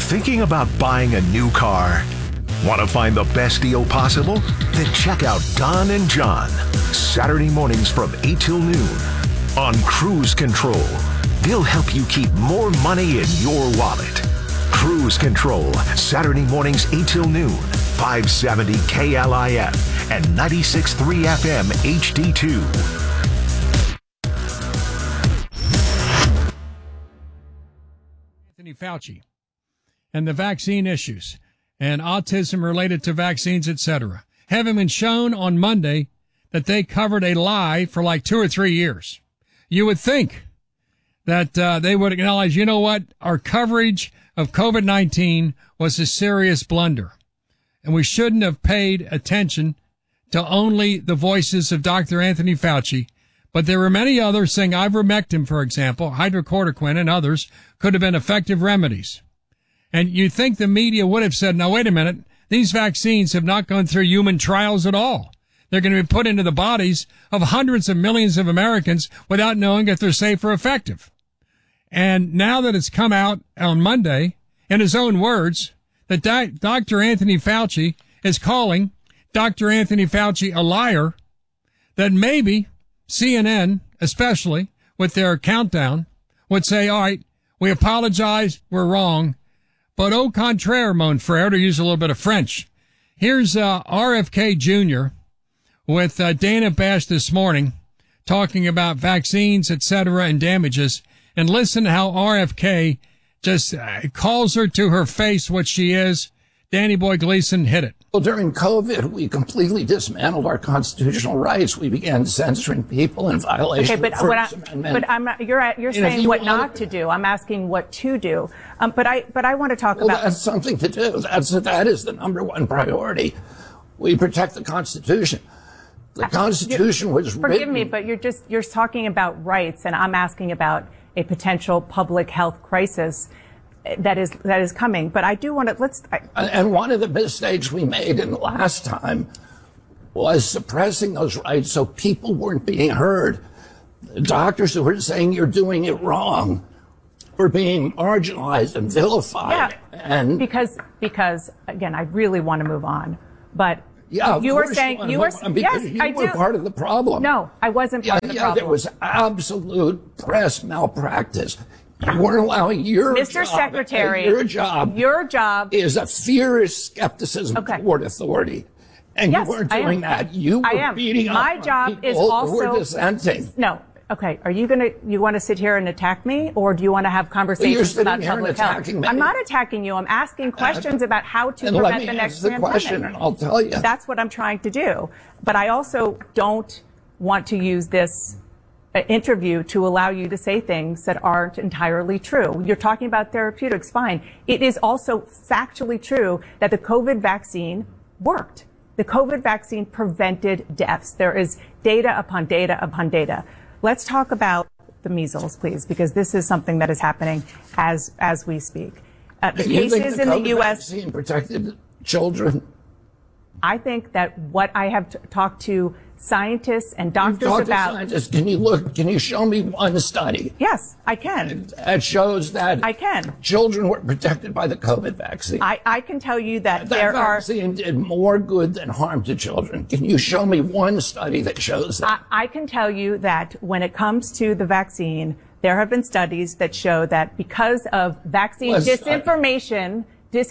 Thinking about buying a new car? Want to find the best deal possible? Then check out Don and John, Saturday mornings from 8 till noon on Cruise Control. They'll help you keep more money in your wallet. Cruise Control, Saturday mornings 8 till noon, 570 KLIF and 96.3 FM HD2. Anthony Fauci and the vaccine issues and autism related to vaccines, etc., having been shown on Monday that they covered a lie for like 2 or 3 years. You would think that they would acknowledge, you know what, our coverage of COVID-19 was a serious blunder, and we shouldn't have paid attention to only the voices of Dr. Anthony Fauci. But there were many others saying ivermectin, for example, hydrochloroquine and others could have been effective remedies. And you'd think the media would have said, now, wait a minute, these vaccines have not gone through human trials at all. They're going to be put into the bodies of hundreds of millions of Americans without knowing if they're safe or effective. And now that it's come out on Monday, in his own words, that Dr. Anthony Fauci is calling Dr. Anthony Fauci a liar, that maybe CNN, especially with their countdown, would say, all right, we apologize, we're wrong, but au contraire, mon frère, to use a little bit of French. Here's RFK Jr. with Dana Bash this morning talking about vaccines, etc., and damages. And listen how RFK just calls her to her face what she is. Danny Boy Gleason, hit it. Well, during COVID, we completely dismantled our constitutional rights. We began censoring people in violation of the First Amendment. But I'm not, you're saying what not to do. I'm asking what to do. But I want to talk about. That's something to do. That is the number one priority. We protect the Constitution. The Constitution was written. Forgive me, but you're talking about rights, and I'm asking about a potential public health crisis that is coming. But I do want to And one of the mistakes we made in the last time was suppressing those rights so people weren't being heard. The doctors who were saying you're doing it wrong were being marginalized and vilified. Yeah, and because again, I really want to move on, but. Yeah, you were saying you were. Yes, you were part of the problem. No, I wasn't part of the problem. There was absolute press malpractice. You weren't allowing your Mr. Secretary, your job is a fierce skepticism toward authority, and you weren't doing that. You were beating up My job is also who were dissenting. No. Okay, you want to sit here and attack me, or do you want to have conversations about public health? I'm not attacking you. I'm asking questions about how to prevent the next pandemic. Question, and I'll tell you. That's what I'm trying to do. But I also don't want to use this interview to allow you to say things that aren't entirely true. You're talking about therapeutics, fine. It is also factually true that the COVID vaccine worked. The COVID vaccine prevented deaths. There is data upon data upon data. Let's talk about the measles, please, because this is something that is happening as we speak. The cases in the U.S. vaccine protected children. I think that what I have talked to scientists and doctors about. Scientists. Can you show me one study? Yes, I can. That shows that children were protected by the COVID vaccine. I can tell you that there vaccine did more good than harm to children. Can you show me one study that shows that? I can tell you that when it comes to the vaccine, there have been studies that show that because of vaccine disinformation,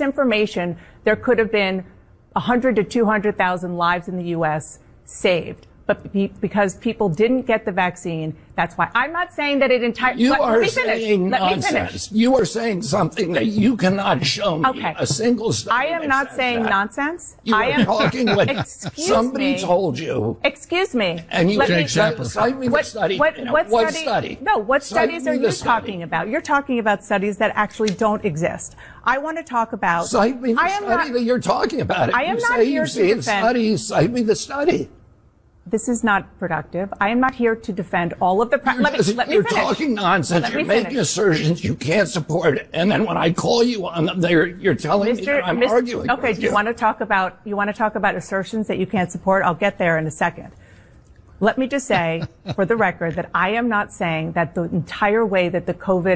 there could have been 100 to 200,000 lives in the U.S. saved. But because people didn't get the vaccine, that's why. I'm not saying that it entirely. Let me finish. You are saying something that you cannot show me a single study. I am not saying nonsense. You are talking what somebody told you. Excuse me. And you cite me the study. What study? No, what studies are you talking about? You're talking about studies that actually don't exist. I want to talk about. Cite me the study that you're talking about. I am not here to defend. Studies. Cite me the study. This is not productive. I am not here to defend all of the. Let me finish. You're talking nonsense. You're making assertions you can't support, and then when I call you on them, you're telling me that I'm arguing. Okay. Do you want to talk about assertions that you can't support? I'll get there in a second. Let me just say, for the record, that I am not saying that the entire way that the COVID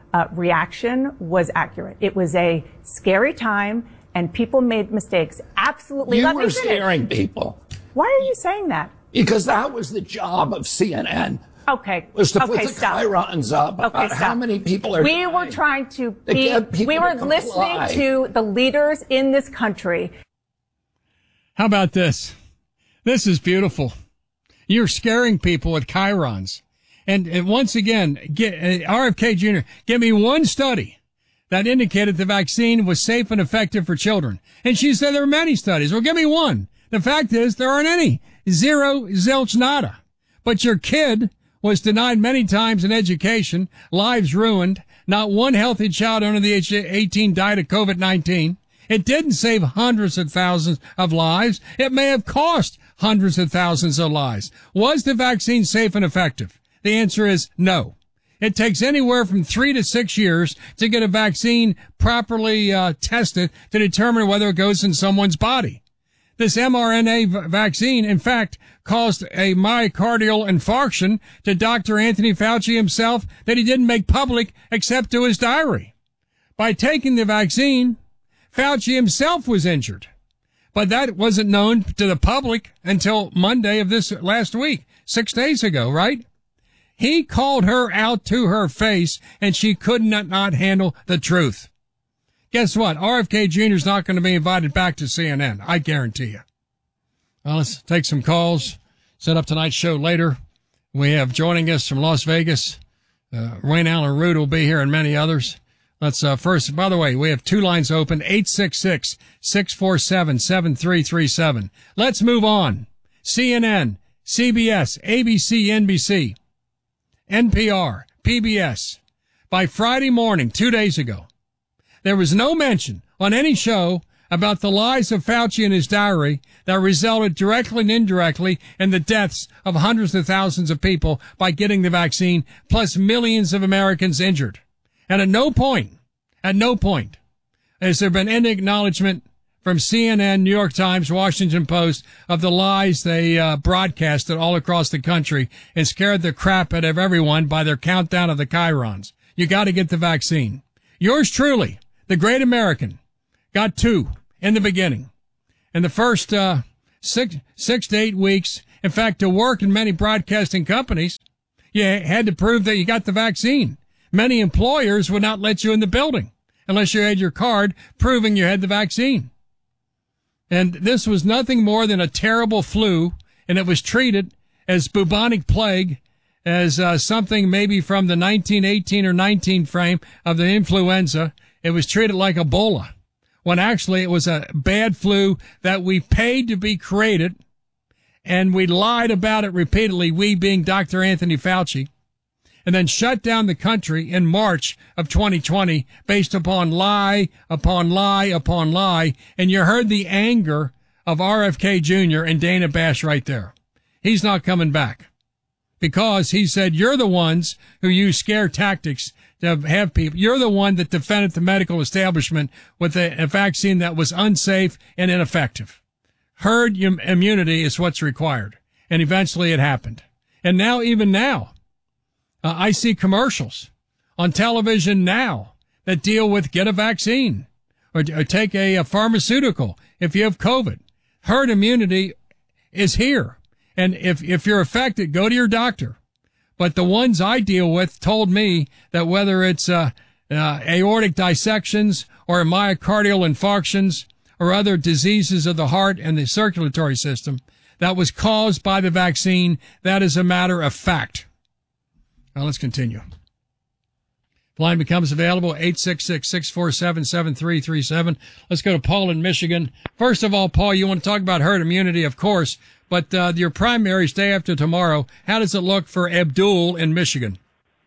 reaction was accurate. It was a scary time, and people made mistakes. Absolutely. You were scaring people. Why are you saying that? Because that was the job of CNN. Okay. Was to put the stop. chyrons up about how many people are We dying. were trying to We were listening to the leaders in this country. How about this? This is beautiful. You're scaring people with chyrons. And once again, RFK Jr., give me one study that indicated the vaccine was safe and effective for children. And she said there are many studies. Well, give me one. The fact is there aren't any. Zero, zilch, nada. But your kid was denied many times an education, lives ruined. Not one healthy child under the age of 18 died of COVID-19. It didn't save hundreds of thousands of lives. It may have cost hundreds of thousands of lives. Was the vaccine safe and effective? The answer is no. It takes anywhere from 3 to 6 years to get a vaccine properly tested to determine whether it goes in someone's body. This mRNA vaccine, in fact, caused a myocardial infarction to Dr. Anthony Fauci himself that he didn't make public except to his diary. By taking the vaccine, Fauci himself was injured. But that wasn't known to the public until Monday of this last week, 6 days ago, right? He called her out to her face, and she could not handle the truth. Guess what? RFK Jr. is not going to be invited back to CNN. I guarantee you. Well, let's take some calls. Set up tonight's show later. We have joining us from Las Vegas. Wayne Allen Root will be here and many others. Let's first, by the way, we have 2 lines open, 866-647-7337. Let's move on. CNN, CBS, ABC, NBC, NPR, PBS. By Friday morning, 2 days ago, there was no mention on any show about the lies of Fauci and his diary that resulted directly and indirectly in the deaths of hundreds of thousands of people by getting the vaccine, plus millions of Americans injured. And at no point has there been any acknowledgement from CNN, New York Times, Washington Post of the lies they broadcasted all across the country and scared the crap out of everyone by their countdown of the chyrons. You got to get the vaccine. Yours truly, the great American, got 2 in the beginning. In the first 6 to 8 weeks, in fact, to work in many broadcasting companies, you had to prove that you got the vaccine. Many employers would not let you in the building unless you had your card proving you had the vaccine. And this was nothing more than a terrible flu, and it was treated as bubonic plague, as something maybe from the 1918 or 19 frame of the influenza. It was treated like Ebola, when actually it was a bad flu that we paid to be created, and we lied about it repeatedly, we being Dr. Anthony Fauci, and then shut down the country in March of 2020 based upon lie upon lie upon lie. And you heard the anger of RFK Jr. and Dana Bash right there. He's not coming back because he said, you're the ones who use scare tactics to have people. You're the one that defended the medical establishment with a vaccine that was unsafe and ineffective. Herd immunity is what's required. And eventually it happened. And now, even now, I see commercials on television now that deal with get a vaccine or take a pharmaceutical if you have COVID. Herd immunity is here. And if you're affected, go to your doctor. But the ones I deal with told me that whether it's aortic dissections or myocardial infarctions or other diseases of the heart and the circulatory system that was caused by the vaccine, that is a matter of fact. Now let's continue. Line becomes available, 866-647-7337. Let's go to Paul in Michigan. First of all, Paul, you want to talk about herd immunity, of course, but your primaries day after tomorrow, how does it look for Abdul in Michigan?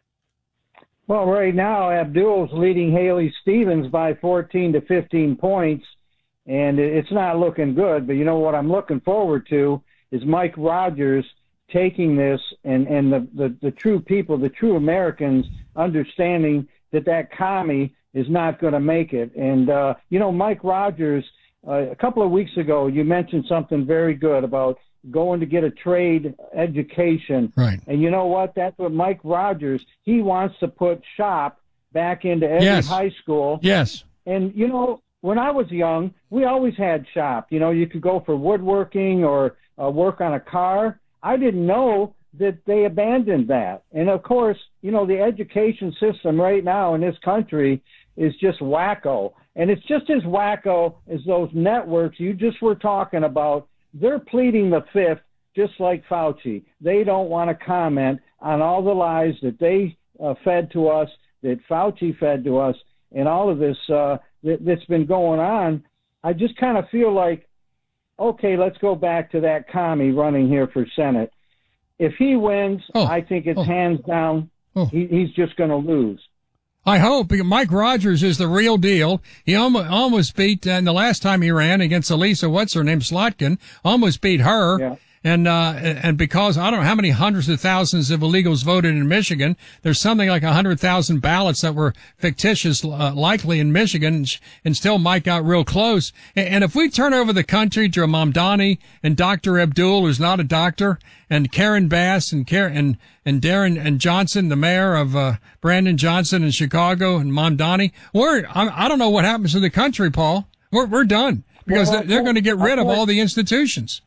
Well, right now, Abdul's leading Haley Stevens by 14 to 15 points, and it's not looking good. But you know what I'm looking forward to is Mike Rogers taking this and the true people, the true Americans, understanding that commie is not going to make it. And, Mike Rogers, a couple of weeks ago, you mentioned something very good about going to get a trade education. Right. And you know what? That's what Mike Rogers, he wants to put shop back into every Yes. high school. Yes. And, you know, when I was young, we always had shop. You know, you could go for woodworking or work on a car. I didn't know that they abandoned that. And, of course, you know, the education system right now in this country is just wacko. And it's just as wacko as those networks you just were talking about. They're pleading the fifth, just like Fauci. They don't want to comment on all the lies that they fed to us, that Fauci fed to us, and all of this that's been going on. I just kind of feel like, okay, let's go back to that commie running here for Senate. If he wins, I think it's hands down. He's just going to lose. I hope, because Mike Rogers is the real deal. He almost beat, and the last time he ran against Elisa, what's her name, Slotkin, almost beat her. Yeah. And because I don't know how many hundreds of thousands of illegals voted in Michigan, there's something like 100,000 ballots that were fictitious, likely in Michigan, and still Mike got real close. And if we turn over the country to Mamdani and Dr. Abdul, who's not a doctor, and Karen Bass and Darren and Johnson, the mayor of Brandon Johnson in Chicago, and Mamdani, I don't know what happens to the country, Paul. We're done, because they're going to get rid of all the institutions.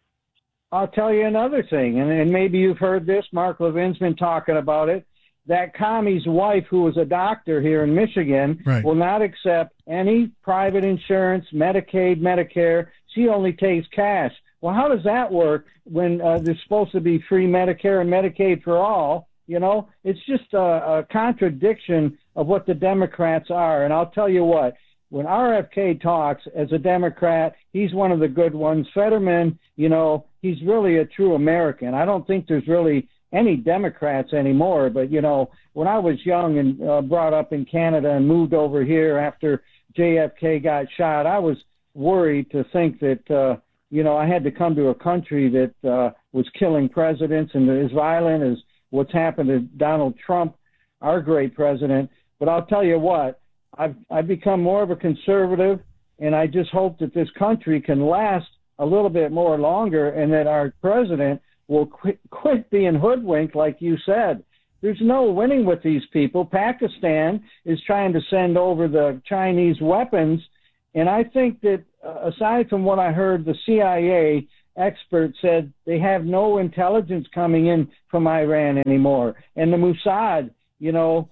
I'll tell you another thing, and maybe you've heard this. Mark Levin's been talking about it. That commie's wife, who was a doctor here in Michigan, Right. will not accept any private insurance, Medicaid, Medicare. She only takes cash. Well, how does that work when there's supposed to be free Medicare and Medicaid for all? You know, it's just a contradiction of what the Democrats are. And I'll tell you what, when RFK talks as a Democrat, he's one of the good ones. Fetterman, you know, he's really a true American. I don't think there's really any Democrats anymore. But, you know, when I was young and brought up in Canada and moved over here after JFK got shot, I was worried to think that, you know, I had to come to a country that was killing presidents and as violent as what's happened to Donald Trump, our great president. But I'll tell you what, I've become more of a conservative, and I just hope that this country can last a little bit more longer and that our president will quit being hoodwinked, like you said. There's no winning with these people. Pakistan is trying to send over the Chinese weapons, and I think that aside from what I heard, the CIA expert said they have no intelligence coming in from Iran anymore. And the Mossad, you know,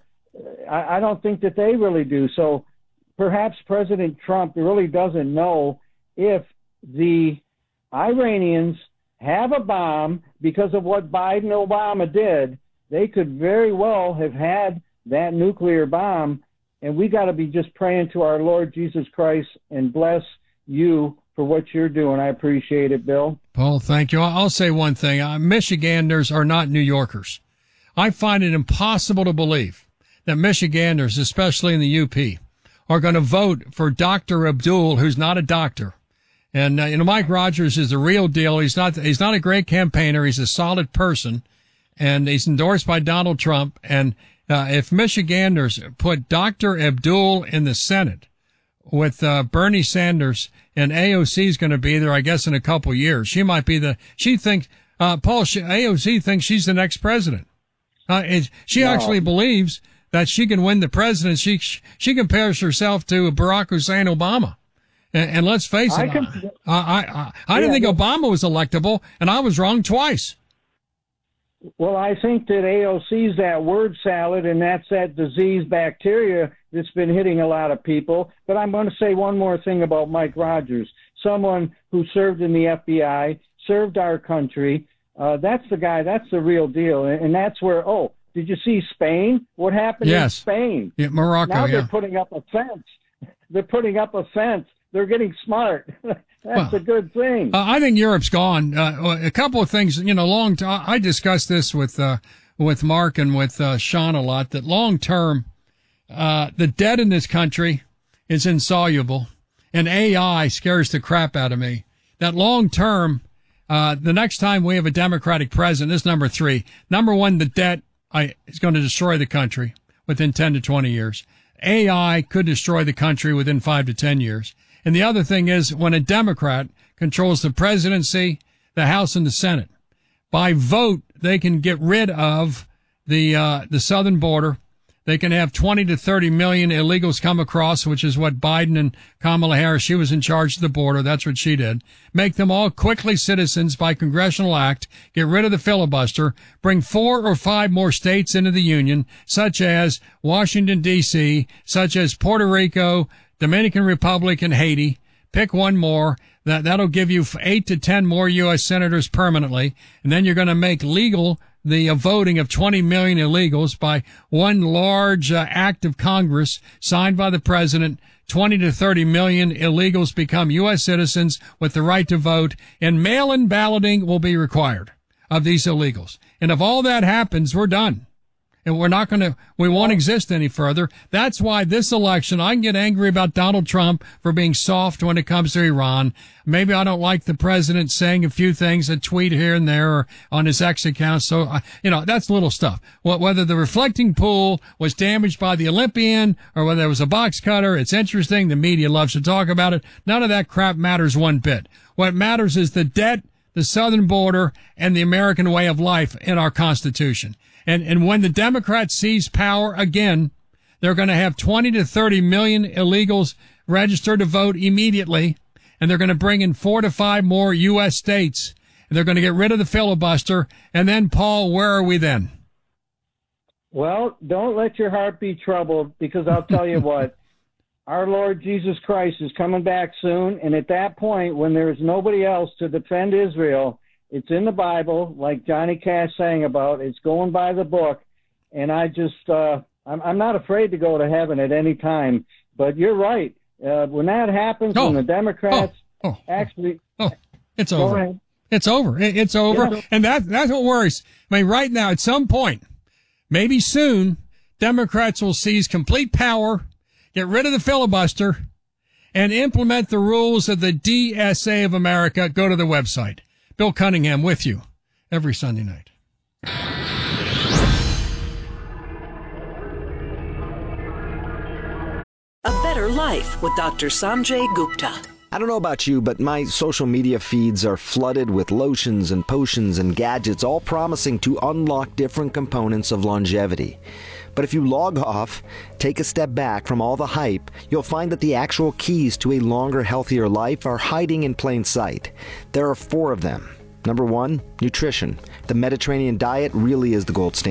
I don't think that they really do. So perhaps President Trump really doesn't know if the Iranians have a bomb because of what Biden and Obama did. They could very well have had that nuclear bomb, and we got to be just praying to our Lord Jesus Christ and bless you for what you're doing. I appreciate it, Bill. Paul, thank you. I'll say one thing. Michiganders are not New Yorkers. I find it impossible to believe that Michiganders, especially in the UP, are going to vote for Dr. Abdul, who's not a doctor. And, you know, Mike Rogers is the real deal. He's not a great campaigner. He's a solid person, and he's endorsed by Donald Trump. And, if Michiganders put Dr. Abdul in the Senate with, Bernie Sanders, and AOC is going to be there, I guess, in a couple years. She might be AOC thinks she's the next president. She actually believes that she can win the presidency. She compares herself to Barack Hussein Obama. And let's face it, I didn't think Obama was electable, and I was wrong twice. Well, I think that AOC's that word salad, and that's that disease bacteria that's been hitting a lot of people. But I'm going to say one more thing about Mike Rogers, someone who served in the FBI, served our country. That's the guy, that's the real deal. And that's where, did you see Spain? What happened in Spain? Yeah, Morocco, now they're putting up a fence. They're getting smart. That's a good thing. I think Europe's gone. A couple of things, you know, I discussed this with Mark and with Sean a lot, that long term, the debt in this country is insoluble, and AI scares the crap out of me. That long term, the next time we have a Democratic president, this is number 3. Number 1, the debt is going to destroy the country within 10 to 20 years. AI could destroy the country within 5 to 10 years. And the other thing is, when a Democrat controls the presidency, the House, and the Senate, by vote, they can get rid of the southern border. They can have 20 to 30 million illegals come across, which is what Biden and Kamala Harris, she was in charge of the border. That's what she did. Make them all quickly citizens by congressional act. Get rid of the filibuster. Bring 4 or 5 more states into the union, such as Washington, D.C., such as Puerto Rico, Dominican Republic, and Haiti. Pick one more. That'll give you 8 to 10 more U.S. senators permanently. And then you're going to make legal the voting of 20 million illegals by one large act of Congress signed by the president. 20 to 30 million illegals become U.S. citizens with the right to vote, and mail-in balloting will be required of these illegals. And if all that happens, we're done. And we won't exist any further. That's why this election, I can get angry about Donald Trump for being soft when it comes to Iran. Maybe I don't like the president saying a few things, a tweet here and there or on his X account. So, that's little stuff. Whether the reflecting pool was damaged by the Olympian or whether it was a box cutter, it's interesting. The media loves to talk about it. None of that crap matters one bit. What matters is the debt, the southern border, and the American way of life in our Constitution. And when the Democrats seize power again, they're going to have 20 to 30 million illegals registered to vote immediately. And they're going to bring in 4 to 5 more U.S. states. And they're going to get rid of the filibuster. And then, Paul, where are we then? Well, don't let your heart be troubled, because I'll tell you what, our Lord Jesus Christ is coming back soon. And at that point, when there is nobody else to defend Israel, it's in the Bible, like Johnny Cash sang about. It's going by the book. And I just, I'm not afraid to go to heaven at any time. But you're right. When that happens, when the Democrats actually... it's over. It's over. It's over. Yeah. And that's what worries. I mean, right now, at some point, maybe soon, Democrats will seize complete power, get rid of the filibuster, and implement the rules of the DSA of America. Go to the website. Bill Cunningham with you every Sunday night. A Better Life with Dr. Sanjay Gupta. I don't know about you, but my social media feeds are flooded with lotions and potions and gadgets, all promising to unlock different components of longevity. But if you log off, take a step back from all the hype, you'll find that the actual keys to a longer, healthier life are hiding in plain sight. There are 4 of them. Number 1, nutrition. The Mediterranean diet really is the gold standard.